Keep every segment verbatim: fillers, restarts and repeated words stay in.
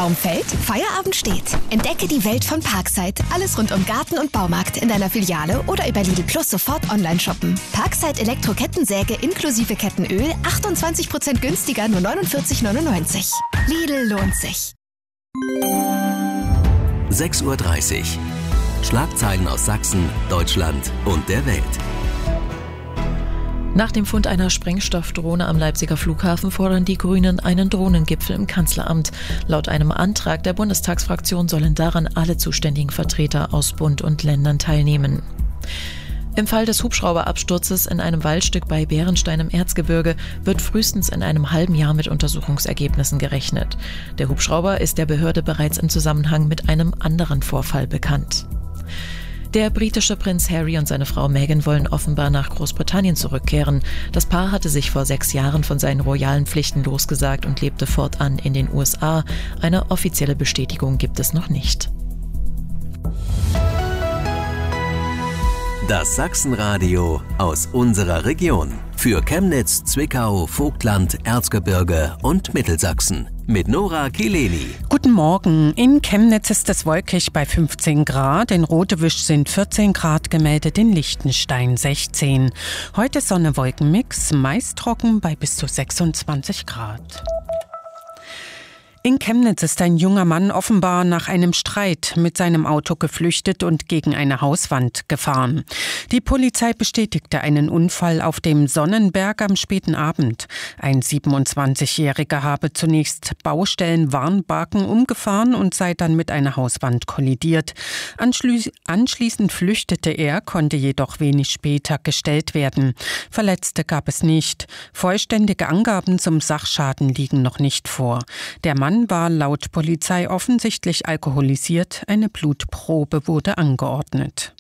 Sonnenschirm fällt, Feierabend steht. Entdecke die Welt von Parkside. Alles rund um Garten und Baumarkt in deiner Filiale oder über Lidl Plus sofort online shoppen. Parkside Elektro-Kettensäge inklusive Kettenöl, achtundzwanzig Prozent günstiger, nur neunundvierzig neunundneunzig. Lidl lohnt sich. sechs Uhr dreißig. Schlagzeilen aus Sachsen, Deutschland und der Welt. Nach dem Fund einer Sprengstoffdrohne am Leipziger Flughafen fordern die Grünen einen Drohnengipfel im Kanzleramt. Laut einem Antrag der Bundestagsfraktion sollen daran alle zuständigen Vertreter aus Bund und Ländern teilnehmen. Im Fall des Hubschrauberabsturzes in einem Waldstück bei Bärenstein im Erzgebirge wird frühestens in einem halben Jahr mit Untersuchungsergebnissen gerechnet. Der Hubschrauber ist der Behörde bereits im Zusammenhang mit einem anderen Vorfall bekannt. Der britische Prinz Harry und seine Frau Meghan wollen offenbar nach Großbritannien zurückkehren. Das Paar hatte sich vor sechs Jahren von seinen royalen Pflichten losgesagt und lebte fortan in den U S A. Eine offizielle Bestätigung gibt es noch nicht. Das Sachsenradio aus unserer Region. Für Chemnitz, Zwickau, Vogtland, Erzgebirge und Mittelsachsen. Mit Nora Kileni. Guten Morgen. In Chemnitz ist es wolkig bei fünfzehn Grad. In Rodewisch sind vierzehn Grad gemeldet, in Liechtenstein sechzehn. Heute Sonne-Wolken-Mix, meist trocken bei bis zu sechsundzwanzig Grad. In Chemnitz ist ein junger Mann offenbar nach einem Streit mit seinem Auto geflüchtet und gegen eine Hauswand gefahren. Die Polizei bestätigte einen Unfall auf dem Sonnenberg am späten Abend. Ein siebenundzwanzigjähriger habe zunächst Baustellenwarnbarken umgefahren und sei dann mit einer Hauswand kollidiert. Anschließ- anschließend flüchtete er, konnte jedoch wenig später gestellt werden. Verletzte gab es nicht. Vollständige Angaben zum Sachschaden liegen noch nicht vor. Der Mann war laut Polizei offensichtlich alkoholisiert. Eine Blutprobe wurde angeordnet.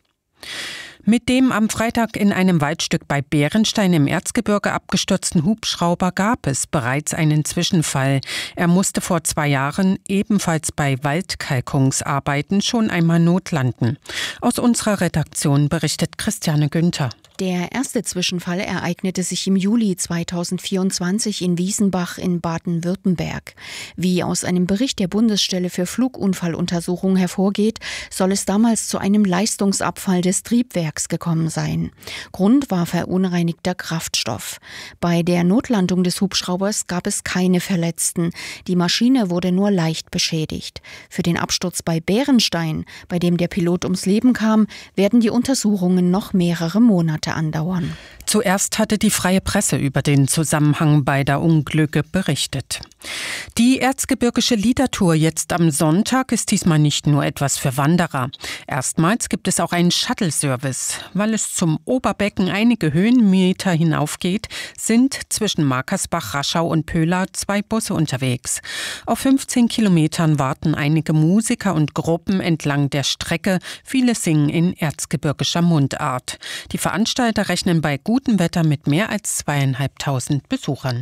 Mit dem am Freitag in einem Waldstück bei Bärenstein im Erzgebirge abgestürzten Hubschrauber gab es bereits einen Zwischenfall. Er musste vor zwei Jahren ebenfalls bei Waldkalkungsarbeiten schon einmal notlanden. Aus unserer Redaktion berichtet Christiane Günther. Der erste Zwischenfall ereignete sich im Juli zweitausendvierundzwanzig in Wiesenbach in Baden-Württemberg. Wie aus einem Bericht der Bundesstelle für Flugunfalluntersuchung hervorgeht, soll es damals zu einem Leistungsabfall des Triebwerks gekommen sein. Grund war verunreinigter Kraftstoff. Bei der Notlandung des Hubschraubers gab es keine Verletzten. Die Maschine wurde nur leicht beschädigt. Für den Absturz bei Bärenstein, bei dem der Pilot ums Leben kam, werden die Untersuchungen noch mehrere Monate andauern. Zuerst hatte die Freie Presse über den Zusammenhang beider Unglücke berichtet. Die erzgebirgische Liedertour jetzt am Sonntag ist diesmal nicht nur etwas für Wanderer. Erstmals gibt es auch einen Shuttle-Service. Weil es zum Oberbecken einige Höhenmeter hinaufgeht, sind zwischen Markersbach, Raschau und Pöhla zwei Busse unterwegs. Auf fünfzehn Kilometern warten einige Musiker und Gruppen entlang der Strecke. Viele singen in erzgebirgischer Mundart. Die Veranstalter rechnen bei gutem Wetter mit mehr als zweieinhalbtausend Besuchern.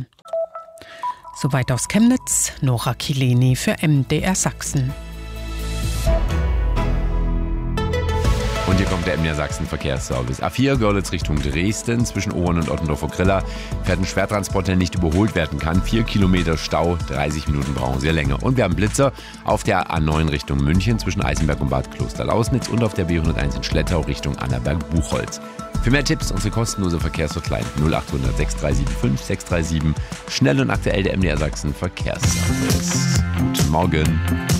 Soweit aus Chemnitz, Nora Kileni für M D R Sachsen. Und hier kommt der M D R Sachsen Verkehrsservice. A vier Görlitz Richtung Dresden, zwischen Ohren und Ottendorfer Griller, fährt ein Schwertransport, der nicht überholt werden kann. Vier Kilometer Stau, dreißig Minuten brauchen Sie länger. Und wir haben Blitzer auf der A neun Richtung München, zwischen Eisenberg und Bad Klosterlausnitz und auf der B hunderteins in Schlettau Richtung Annaberg-Buchholz. Für mehr Tipps unsere kostenlose Verkehrshotline null acht hundert sechs drei sieben fünf sechs drei sieben. Schnell und aktuell der M D R Sachsen Verkehrsservice. Guten Morgen.